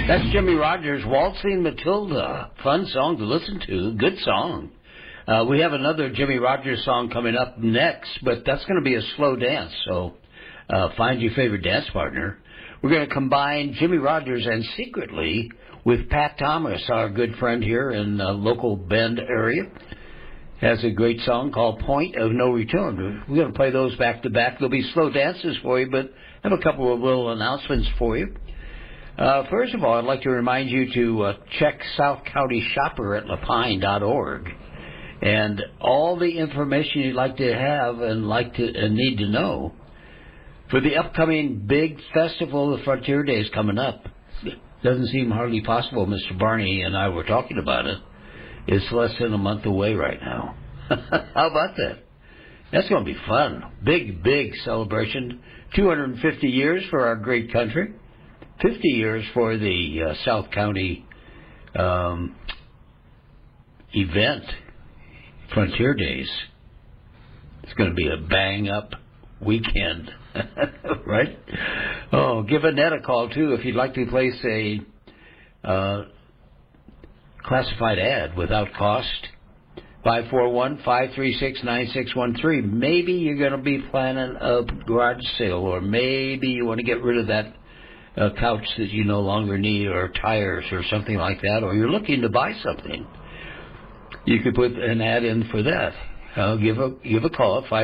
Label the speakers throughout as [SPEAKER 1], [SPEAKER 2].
[SPEAKER 1] That's Jimmie Rodgers, Waltzing Matilda. Fun song to listen to. Good song. We have another Jimmie Rodgers song coming up next, but that's going to be a slow dance, so find your favorite dance partner. We're going to combine Jimmie Rodgers and Secretly with Pat Thomas, our good friend here in the local Bend area. Has a great song called Point of No Return. We're going to play those back to back. There'll be slow dances for you, but I have a couple of little announcements for you. First of all, I'd like to remind you to check South County Shopper at lapine.org. And all the information you'd like to have and need to know for the upcoming big festival of Frontier Days coming up. Doesn't seem hardly possible. Mr. Barney and I were talking about it. It's less than a month away right now. How about that? That's going to be fun. Big, big celebration. 250 years for our great country. 50 years for the South County event, Frontier Days. It's going to be a bang-up weekend, right? Oh, give Annette a call, too, if you'd like to place a classified ad without cost. 541-536-9613. Maybe you're going to be planning a garage sale, or maybe you want to get rid of that couch that you no longer need, or tires or something like that, or you're looking to buy something. You could put an ad in for that. Give a call at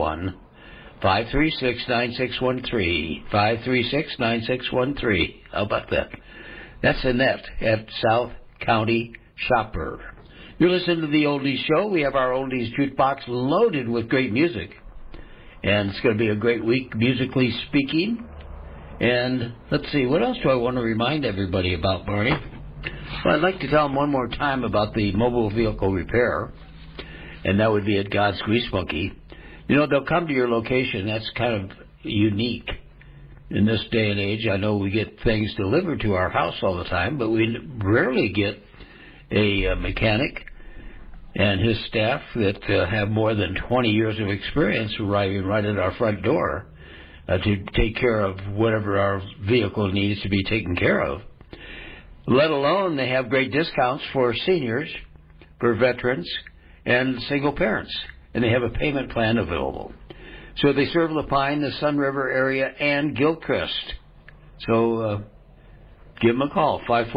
[SPEAKER 1] 541-536-9613. 536-9613. How about that? That's Annette at South County Shopper. You're listening to the Oldies Show. We have our Oldies Jukebox loaded with great music. And it's going to be a great week, musically speaking. And let's see, what else do I want to remind everybody about, Barney? Well, I'd like to tell them one more time about the mobile vehicle repair, and that would be at God's Grease Monkey. You know, they'll come to your location. That's kind of unique in this day and age. I know we get things delivered to our house all the time, but we rarely get a mechanic and his staff that have more than 20 years of experience arriving right at our front door to take care of whatever our vehicle needs to be taken care of. Let alone they have great discounts for seniors, for veterans, and single parents. And they have a payment plan available. So they serve Lapine, the Sun River area, and Gilchrist. So give them a call,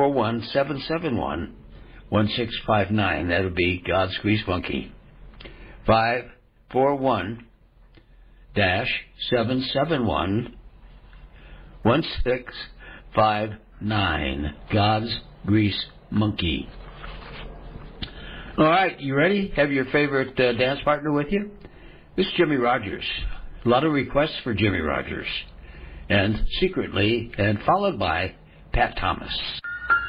[SPEAKER 1] 541-771-1659. That would be God's Grease Monkey. 541-771-1659. God's Grease Monkey. All right, you ready? Have your favorite dance partner with you? This is Jimmie Rodgers. A lot of requests for Jimmie Rodgers. And Secretly, and followed by Pat Thomas.